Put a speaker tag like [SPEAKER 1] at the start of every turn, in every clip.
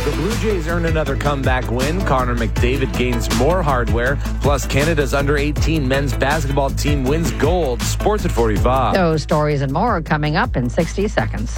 [SPEAKER 1] The Blue Jays earn another comeback win. Connor McDavid gains more hardware. Plus, Canada's under-18 men's basketball team wins gold. Sports at 45.
[SPEAKER 2] Those stories and more coming up in 60 seconds.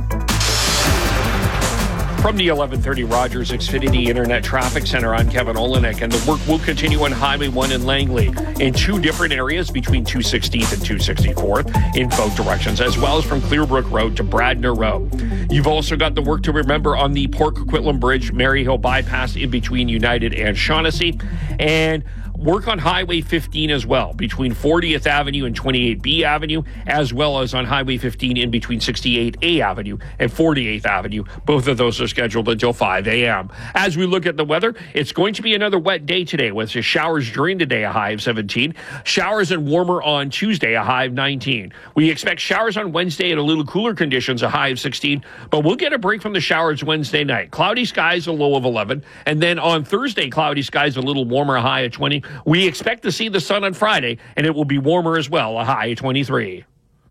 [SPEAKER 3] From the 1130 Rogers Xfinity Internet Traffic Center, I'm Kevin Olenek, and the work will continue on Highway 1 in Langley in two different areas between 216th and 264th in both directions, as well as from Clearbrook Road to Bradner Road. You've also got the work to remember on the Port Coquitlam Bridge, Maryhill Bypass in between United and Shaughnessy, and work on Highway 15 as well, between 40th Avenue and 28B Avenue, as well as on Highway 15 in between 68A Avenue and 48th Avenue. Both of those are scheduled until 5 a.m. As we look at the weather, it's going to be another wet day today with showers during the day, a high of 17. Showers and warmer on Tuesday, a high of 19. We expect showers on Wednesday and a little cooler conditions, a high of 16, but we'll get a break from the showers Wednesday night. Cloudy skies, a low of 11. And then on Thursday, cloudy skies, a little warmer, a high of 20. We expect to see the sun on Friday, and it will be warmer as well, a high of 23.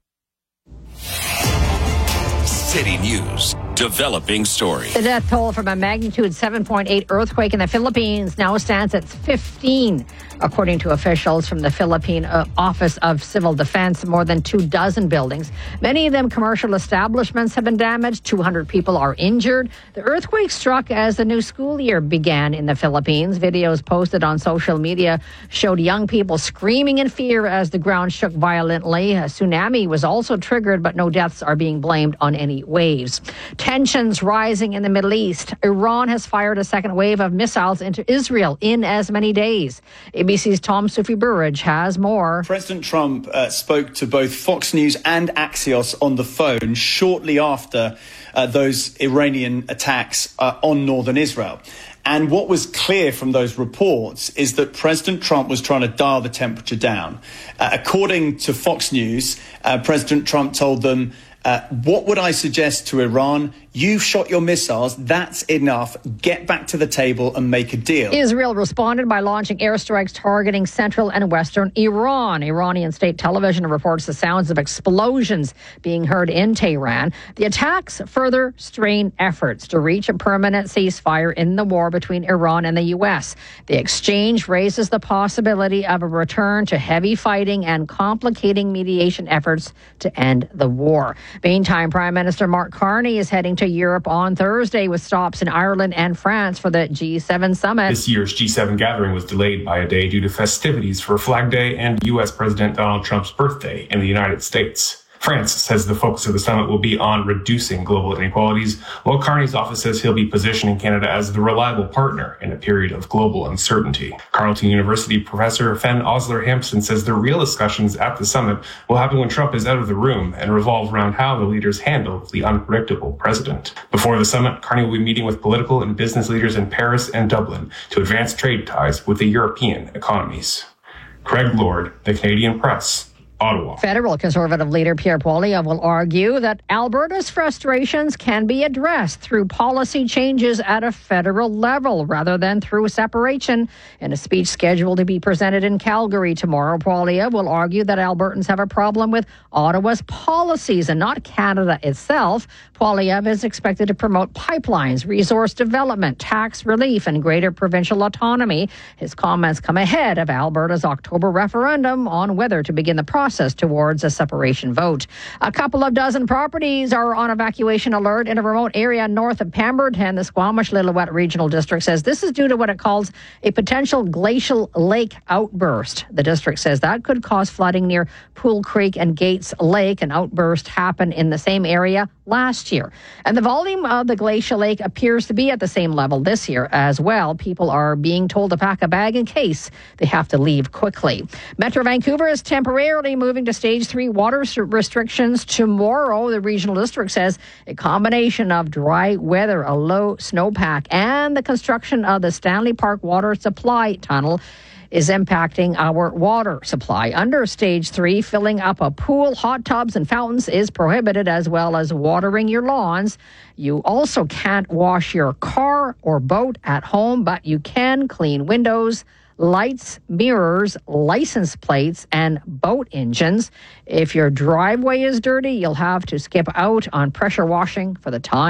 [SPEAKER 4] City News. Developing story.
[SPEAKER 2] The death toll from a magnitude 7.8 earthquake in the Philippines now stands at 15. According to officials from the Philippine Office of Civil Defense, more than 24 buildings, many of them commercial establishments, have been damaged. 200 people are injured. The earthquake struck as the new school year began in the Philippines. Videos posted on social media showed young people screaming in fear as the ground shook violently. A tsunami was also triggered, but no deaths are being blamed on any waves. Tensions rising in the Middle East. Iran has fired a second wave of missiles into Israel in as many days. ABC's Tom Sufi Burridge has more.
[SPEAKER 5] President Trump spoke to both Fox News and Axios on the phone shortly after those Iranian attacks on northern Israel. And what was clear from those reports is that President Trump was trying to dial the temperature down. According to Fox News, President Trump told them, what would I suggest to Iran? You've shot your missiles. That's enough. Get back to the table and make a deal.
[SPEAKER 2] Israel responded by launching airstrikes targeting central and western Iran. Iranian state television reports the sounds of explosions being heard in Tehran. The attacks further strain efforts to reach a permanent ceasefire in the war between Iran and the U.S. The exchange raises the possibility of a return to heavy fighting and complicating mediation efforts to end the war. Meantime, Prime Minister Mark Carney is heading to Europe on Thursday with stops in Ireland and France for the G7 summit.
[SPEAKER 6] This year's G7 gathering was delayed by a day due to festivities for Flag Day and U.S. President Donald Trump's birthday in the United States. France says the focus of the summit will be on reducing global inequalities, while Carney's office says he'll be positioning Canada as the reliable partner in a period of global uncertainty. Carleton University professor Fen Osler-Hampson says the real discussions at the summit will happen when Trump is out of the room and revolve around how the leaders handle the unpredictable president. Before the summit, Carney will be meeting with political and business leaders in Paris and Dublin to advance trade ties with the European economies. Craig Lord, The Canadian Press, Ottawa.
[SPEAKER 2] Federal Conservative leader Pierre Poilievre will argue that Alberta's frustrations can be addressed through policy changes at a federal level rather than through separation. In a speech scheduled to be presented in Calgary tomorrow, Poilievre will argue that Albertans have a problem with Ottawa's policies and not Canada itself. Poilievre is expected to promote pipelines, resource development, tax relief, and greater provincial autonomy. His comments come ahead of Alberta's October referendum on whether to begin the process towards a separation vote. A couple of dozen properties are on evacuation alert in a remote area north of Pemberton. The Squamish-Lillooet Regional District says this is due to what it calls a potential glacial lake outburst. The district says that could cause flooding near Pool Creek and Gates Lake. An outburst happened in the same area last year. And the volume of the glacial lake appears to be at the same level this year as well. People are being told to pack a bag in case they have to leave quickly. Metro Vancouver is temporarily moving to stage 3 water restrictions tomorrow. The regional district says a combination of dry weather, a low snowpack, and the construction of the Stanley Park water supply tunnel is impacting our water supply. Under stage 3, filling up a pool, hot tubs, and fountains is prohibited, as well as watering your lawns. You also can't wash your car or boat at home, but you can clean windows, lights, mirrors, license plates, and boat engines. If your driveway is dirty, you'll have to skip out on pressure washing for the time